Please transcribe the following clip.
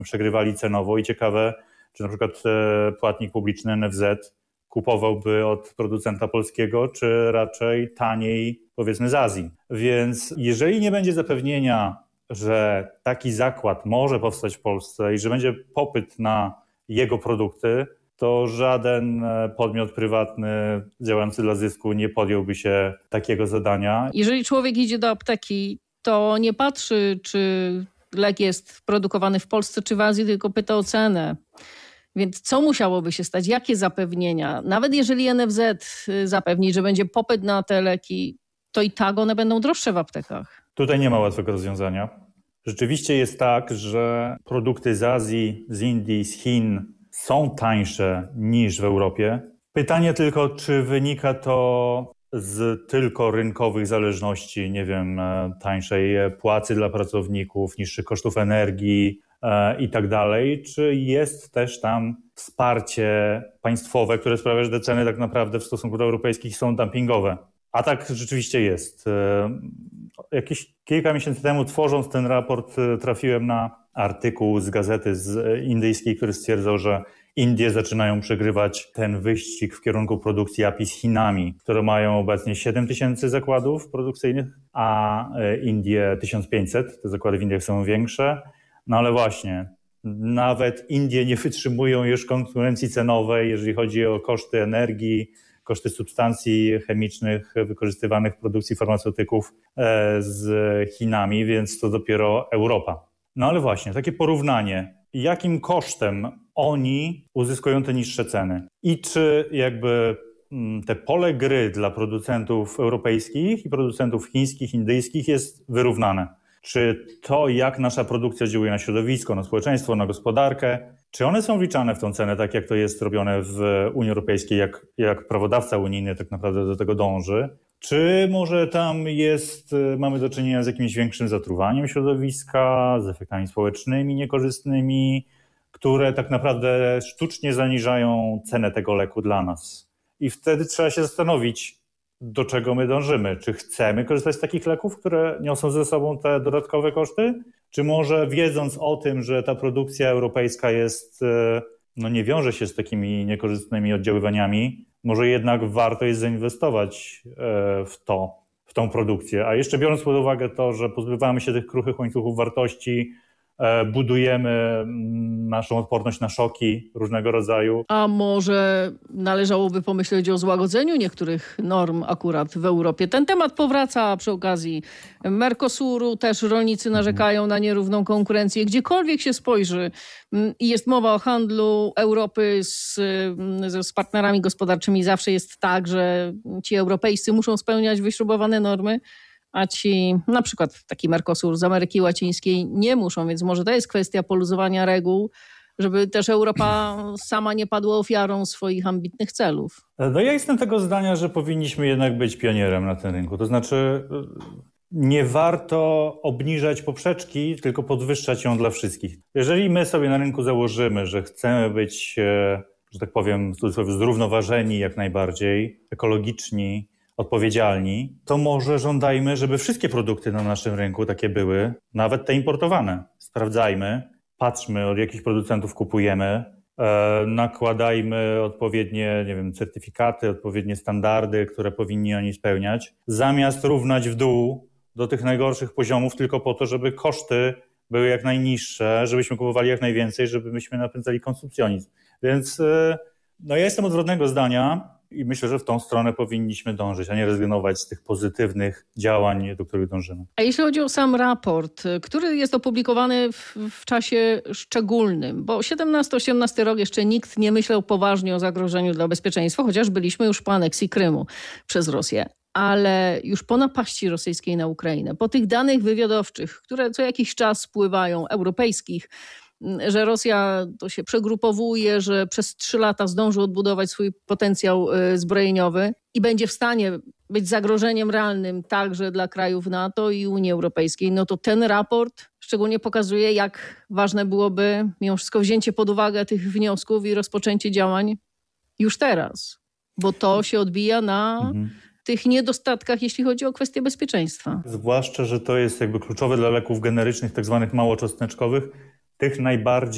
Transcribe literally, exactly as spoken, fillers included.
przegrywali cenowo i ciekawe, czy na przykład e, płatnik publiczny N F Z kupowałby od producenta polskiego, czy raczej taniej, powiedzmy, z Azji. Więc jeżeli nie będzie zapewnienia, że taki zakład może powstać w Polsce i że będzie popyt na jego produkty, to żaden podmiot prywatny działający dla zysku nie podjąłby się takiego zadania. Jeżeli człowiek idzie do apteki, to nie patrzy, czy lek jest produkowany w Polsce czy w Azji, tylko pyta o cenę. Więc co musiałoby się stać? Jakie zapewnienia? Nawet jeżeli N F Z zapewni, że będzie popyt na te leki, to i tak one będą droższe w aptekach. Tutaj nie ma łatwego rozwiązania. Rzeczywiście jest tak, że produkty z Azji, z Indii, z Chin są tańsze niż w Europie. Pytanie tylko, czy wynika to z tylko rynkowych zależności, nie wiem, tańszej płacy dla pracowników, niższych kosztów energii i tak dalej, czy jest też tam wsparcie państwowe, które sprawia, że te ceny tak naprawdę w stosunku do europejskich są dumpingowe. A tak rzeczywiście jest. Jakieś kilka miesięcy temu, tworząc ten raport, trafiłem na artykuł z gazety z indyjskiej, który stwierdzał, że Indie zaczynają przegrywać ten wyścig w kierunku produkcji A P I z Chinami, które mają obecnie siedem tysięcy zakładów produkcyjnych, a Indie tysiąc pięćset. Te zakłady w Indiach są większe. No ale właśnie, nawet Indie nie wytrzymują już konkurencji cenowej, jeżeli chodzi o koszty energii, koszty substancji chemicznych wykorzystywanych w produkcji farmaceutyków z Chinami, więc to dopiero Europa. No ale właśnie, takie porównanie, jakim kosztem oni uzyskują te niższe ceny i czy jakby te pole gry dla producentów europejskich i producentów chińskich, indyjskich jest wyrównane. Czy to, jak nasza produkcja oddziałuje na środowisko, na społeczeństwo, na gospodarkę, czy one są wliczane w tą cenę, tak jak to jest robione w Unii Europejskiej, jak, jak prawodawca unijny tak naprawdę do tego dąży? Czy może tam jest, mamy do czynienia z jakimś większym zatruwaniem środowiska, z efektami społecznymi niekorzystnymi, które tak naprawdę sztucznie zaniżają cenę tego leku dla nas? I wtedy trzeba się zastanowić, do czego my dążymy. Czy chcemy korzystać z takich leków, które niosą ze sobą te dodatkowe koszty? Czy może wiedząc o tym, że ta produkcja europejska jest, no nie wiąże się z takimi niekorzystnymi oddziaływaniami, może jednak warto jest zainwestować w to, w tą produkcję. A jeszcze biorąc pod uwagę to, że pozbywamy się tych kruchych łańcuchów wartości, budujemy naszą odporność na szoki różnego rodzaju. A może należałoby pomyśleć o złagodzeniu niektórych norm akurat w Europie? Ten temat powraca przy okazji Mercosuru. Też rolnicy narzekają na nierówną konkurencję. Gdziekolwiek się spojrzy i jest mowa o handlu Europy z, z partnerami gospodarczymi, zawsze jest tak, że ci europejscy muszą spełniać wyśrubowane normy, a ci, na przykład taki Mercosur z Ameryki Łacińskiej, nie muszą, więc może to jest kwestia poluzowania reguł, żeby też Europa sama nie padła ofiarą swoich ambitnych celów. No ja jestem tego zdania, że powinniśmy jednak być pionierem na tym rynku. To znaczy nie warto obniżać poprzeczki, tylko podwyższać ją dla wszystkich. Jeżeli my sobie na rynku założymy, że chcemy być, że tak powiem, w cudzysłowie zrównoważeni jak najbardziej, ekologiczni, odpowiedzialni, to może żądajmy, żeby wszystkie produkty na naszym rynku takie były, nawet te importowane. Sprawdzajmy, patrzmy, od jakich producentów kupujemy, e, nakładajmy odpowiednie, nie wiem, certyfikaty, odpowiednie standardy, które powinni oni spełniać, zamiast równać w dół do tych najgorszych poziomów tylko po to, żeby koszty były jak najniższe, żebyśmy kupowali jak najwięcej, żebyśmy napędzali konsumpcjonizm. Więc e, no ja jestem odwrotnego zdania. I myślę, że w tą stronę powinniśmy dążyć, a nie rezygnować z tych pozytywnych działań, do których dążymy. A jeśli chodzi o sam raport, który jest opublikowany w, w czasie szczególnym, bo siedemnasty osiemnasty rok jeszcze nikt nie myślał poważnie o zagrożeniu dla bezpieczeństwa, chociaż byliśmy już po aneksji Krymu przez Rosję. Ale już po napaści rosyjskiej na Ukrainę, po tych danych wywiadowczych, które co jakiś czas spływają, europejskich, że Rosja to się przegrupowuje, że przez trzy lata zdąży odbudować swój potencjał zbrojeniowy i będzie w stanie być zagrożeniem realnym także dla krajów NATO i Unii Europejskiej, no to ten raport szczególnie pokazuje, jak ważne byłoby mimo wszystko wzięcie pod uwagę tych wniosków i rozpoczęcie działań już teraz, bo to się odbija na mhm. tych niedostatkach, jeśli chodzi o kwestie bezpieczeństwa. Zwłaszcza, że to jest jakby kluczowe dla leków generycznych, tak zwanych małocząsteczkowych, tych najbardziej